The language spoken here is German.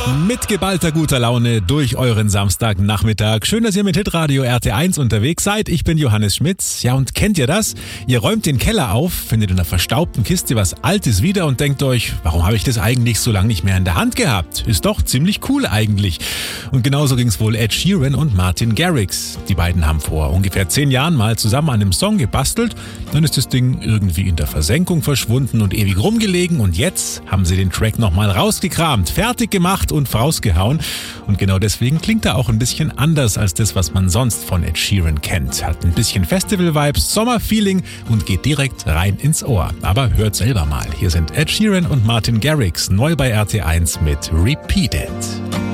Mit geballter guter Laune durch euren Samstagnachmittag. Schön, dass ihr mit Hitradio RT1 unterwegs seid. Ich bin Johannes Schmitz. Ja, und kennt ihr das? Ihr räumt den Keller auf, findet in einer verstaubten Kiste was Altes wieder und denkt euch, warum habe ich das eigentlich so lange nicht mehr in der Hand gehabt? Ist doch ziemlich cool eigentlich. Und genauso ging es wohl Ed Sheeran und Martin Garrix. Die beiden haben vor ungefähr 10 Jahren mal zusammen an einem Song gebastelt. Dann ist das Ding irgendwie in der Versenkung verschwunden und ewig rumgelegen. Und jetzt haben sie den Track nochmal rausgekramt, fertig gemacht und rausgehauen. Und genau deswegen klingt er auch ein bisschen anders als das, was man sonst von Ed Sheeran kennt. Hat ein bisschen Festival-Vibes, Sommerfeeling und geht direkt rein ins Ohr. Aber hört selber mal. Hier sind Ed Sheeran und Martin Garrix neu bei RT1 mit Repeat It.